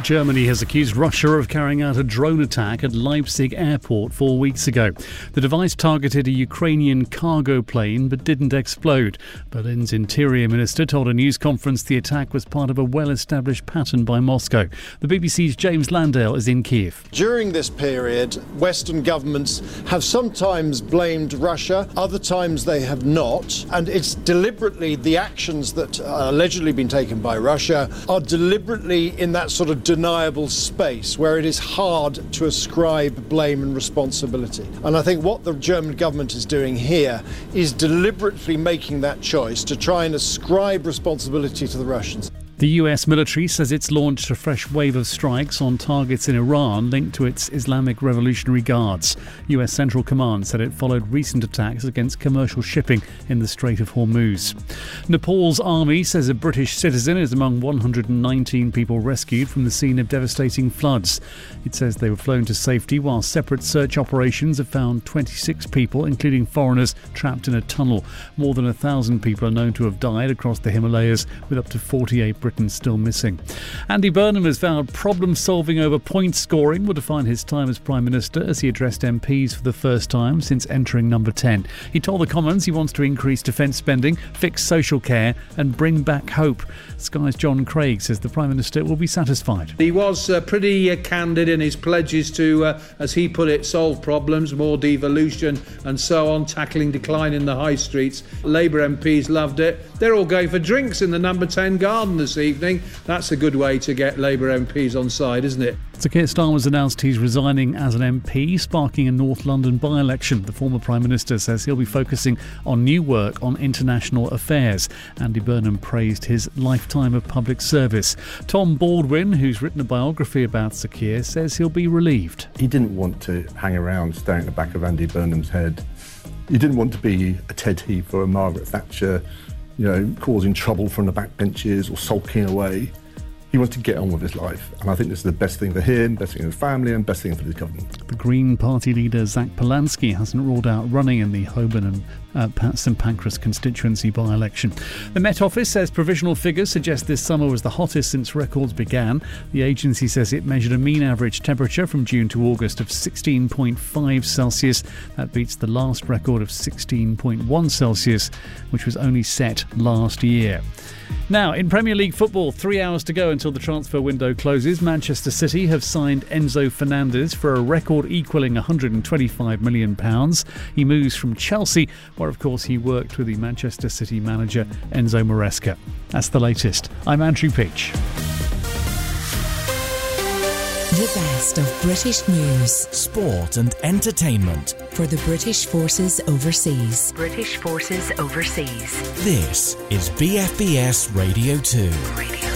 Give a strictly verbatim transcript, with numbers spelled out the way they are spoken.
Germany has accused Russia of carrying out a drone attack at Leipzig airport four weeks ago. The device targeted a Ukrainian cargo plane but didn't explode. Berlin's interior minister told a news conference the attack was part of a well-established pattern by Moscow. The B B C's James Landale is in Kiev. During this period, Western governments have sometimes blamed Russia, other times they have not, and it's deliberately the actions that are allegedly been taken by Russia are deliberately in that sort of deniable space where it is hard to ascribe blame and responsibility. And I think what the German government is doing here is deliberately making that choice to try and ascribe responsibility to the Russians. The U S military says it's launched a fresh wave of strikes on targets in Iran linked to its Islamic Revolutionary Guards. U S Central Command said it followed recent attacks against commercial shipping in the Strait of Hormuz. Nepal's army says a British citizen is among one hundred nineteen people rescued from the scene of devastating floods. It says they were flown to safety while separate search operations have found twenty-six people, including foreigners, trapped in a tunnel. More than a thousand people are known to have died across the Himalayas, with up to forty-eight Britain still missing. Andy Burnham has vowed problem-solving over point scoring will define his time as Prime Minister as he addressed M Ps for the first time since entering number ten. He told the Commons he wants to increase defence spending, fix social care and bring back hope. Sky's John Craig says the Prime Minister will be satisfied. He was uh, pretty uh, candid in his pledges to, uh, as he put it, solve problems, more devolution and so on, tackling decline in the high streets. Labour M Ps loved it. They're all going for drinks in the number ten garden this evening. That's a good way to get Labour M Ps on side, isn't it? Sir Keir Starmer's announced he's resigning as an M P, sparking a North London by-election. The former Prime Minister says he'll be focusing on new work on international affairs. Andy Burnham praised his lifetime of public service. Tom Baldwin, who's written a biography about Sir Keir, says he'll be relieved. He didn't want to hang around staring at the back of Andy Burnham's head. He didn't want to be a Ted Heath or a Margaret Thatcher, you know, causing trouble from the backbenches or sulking away. He wants to get on with his life, and I think this is the best thing for him, best thing for his family and best thing for the government. The Green Party leader Zach Polanski hasn't ruled out running in the Holborn and uh, St Pancras constituency by-election. The Met Office says provisional figures suggest this summer was the hottest since records began. The agency says it measured a mean average temperature from June to August of sixteen point five Celsius. That beats the last record of sixteen point one Celsius, which was only set last year. Now, in Premier League football, three hours to go until the transfer window closes. Manchester City have signed Enzo Fernandez for a record-equalling one hundred twenty-five million pounds. He moves from Chelsea, where, of course, he worked with the Manchester City manager Enzo Maresca. That's the latest. I'm Andrew Peach. The best of British news, sport and entertainment for the British Forces Overseas. British Forces Overseas. This is B F B S Radio two. Radio